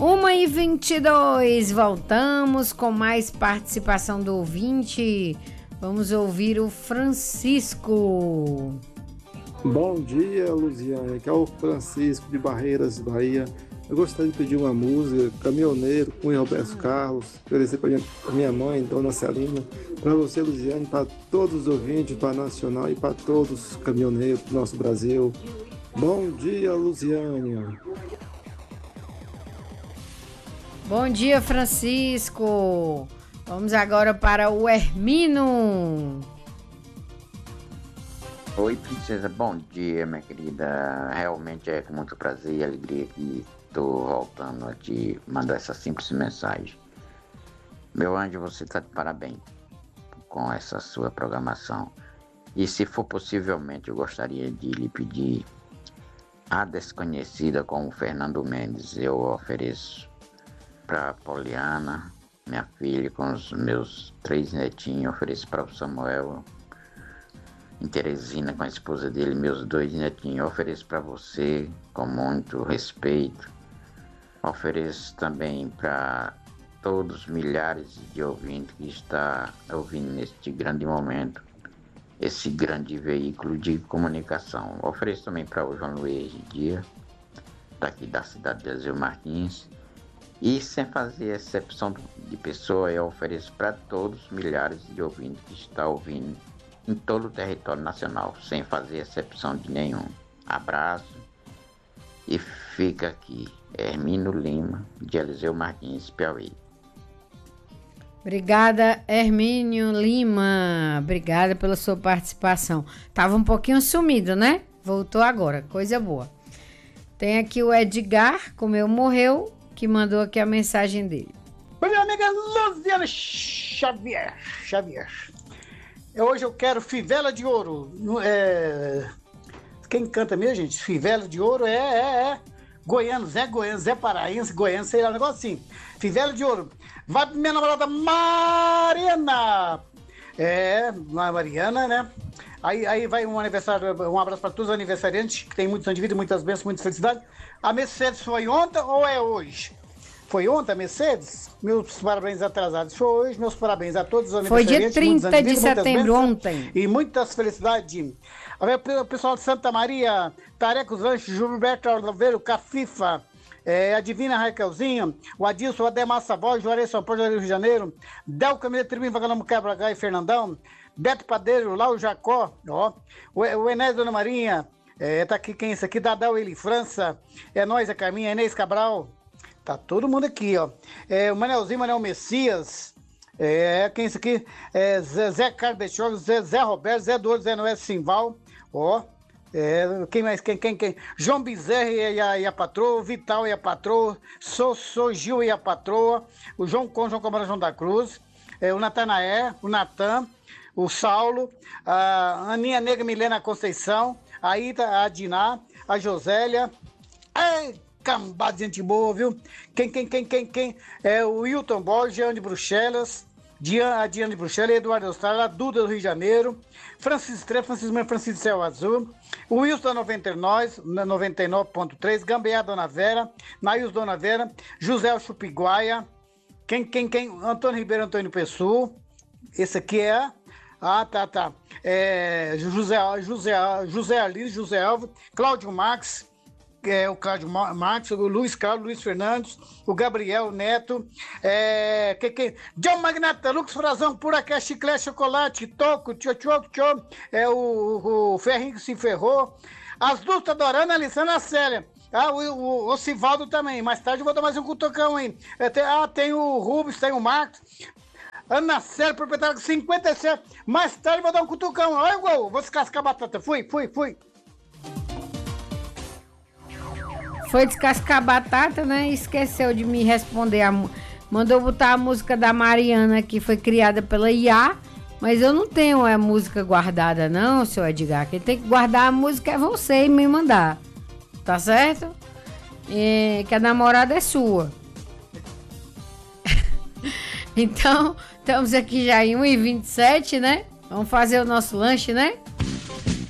1h22, voltamos com mais participação do ouvinte. Vamos ouvir o Francisco. Bom dia, Luziane. Aqui é o Francisco de Barreiras, Bahia. Eu gostaria de pedir uma música, Caminhoneiro, com Roberto Carlos, oferecer para minha mãe, Dona Celina, para você, Luziane, para todos os ouvintes, para a Nacional e para todos os caminhoneiros do nosso Brasil. Bom dia, Luziane. Bom dia, Francisco. Vamos agora para o Hermino. Oi, princesa. Bom dia, minha querida. Realmente é com muito prazer e alegria que estou voltando a te mandar essa simples mensagem. Meu anjo, você está de parabéns com essa sua programação. E se for possivelmente, eu gostaria de lhe pedir a Desconhecida com o Fernando Mendes. Eu ofereço para Poliana, minha filha, com os meus 3 netinhos. Ofereço para o Samuel, em Teresina, com a esposa dele, meus 2 netinhos. Ofereço para você com muito respeito. Ofereço também para todos os milhares de ouvintes que estão ouvindo neste grande momento, esse grande veículo de comunicação. Ofereço também para o João Luiz Dias, daqui da cidade de Azul Martins. E sem fazer exceção de pessoa, eu ofereço para todos os milhares de ouvintes que estão ouvindo em todo o território nacional, sem fazer exceção de nenhum. Abraço e fica aqui, Hermínio Lima, de Eliseu Martins, Piauí. Obrigada, Hermínio Lima. Obrigada pela sua participação. Tava um pouquinho sumido, né? Voltou agora, coisa boa. Tem aqui o Edgar, como eu morreu, que mandou aqui a mensagem dele. Oi, minha amiga Luziane Xavier. Hoje eu quero Fivela de Ouro. Quem canta mesmo, gente? Fivela de Ouro é Goiano, Zé Paraense, Goiano, sei lá, um negócio assim. Fivela de Ouro. Vai pra minha namorada Mariana. Mariana, né? Aí vai um abraço para todos os aniversariantes, que tem muitos anos de vida, muitas bênçãos, muita felicidade. A Mercedes foi ontem ou é hoje? Foi ontem a Mercedes? Meus parabéns atrasados. Foi hoje, meus parabéns a todos os aniversariantes. Foi dia 30 de setembro, ontem. E muitas felicidades. O pessoal de Santa Maria, Tarecos Lanches, Gilberto Oliveira, Cafifa, a Divina Raquelzinha, o Adilson, o Ademar Savoy, Juarez São Paulo, Rio de Janeiro, Del Camilo Tribim, Vagalume Quebra H e Fernandão, Beto Padeiro, Lau Jacó, o Enéas Dona Marinha, tá aqui, quem é esse aqui? Dadal Eli França, é nós, a Carminha, Inês Cabral, tá todo mundo aqui, ó. O Manelzinho, Manel Messias, quem é esse aqui? Zé Carlos Betioga, Zé Roberto, Zé Douro, Zé Noé Simval, quem mais? Quem? João Bezerra e a patroa, Vital e a patroa, Sou Gil e a patroa, o João Camarão João da Cruz, o Natanaé, o Natan, o Saulo, a Aninha Negra Milena Conceição, a Ida, a Diná, a Josélia, cambada de gente boa, viu? Quem? O Wilton Borges, Jean de Bruxelas, a Diana de Bruxelas, Eduardo Austrália, a Duda do Rio de Janeiro, Francisco Tre, Francisco Céu Azul, o Wilson da 99.3, Gambeá Dona Vera, Nails Dona Vera, José Chupiguaia, quem? Antônio Ribeiro, Antônio Pessoa, esse aqui tá. José Alves, José Alves, Cláudio Max, o Cláudio Max, o Luiz Carlos, Luiz Fernandes, o Gabriel Neto, John Magnata, Lux Frazão, Pura Chiclete, Chocolate, Toco, Tchô, o Ferrinho que se ferrou, as duas tá adorando, a Alessandra, a Célia. O Sivaldo também. Mais tarde eu vou dar mais um cutucão aí. Tem o Rubens, tem o Marcos. Ana Célia, proprietária de 57. Mais tarde eu vou dar um cutucão. Olha, vou descascar a batata. Fui. Foi descascar a batata, né? Esqueceu de me responder. Mandou botar a música da Mariana, que foi criada pela IA. Mas eu não tenho a música guardada, não, seu Edgar. Quem tem que guardar a música é você e me mandar. Tá certo? Que a namorada é sua. Então, estamos aqui já em 1h27, né? Vamos fazer o nosso lanche, né?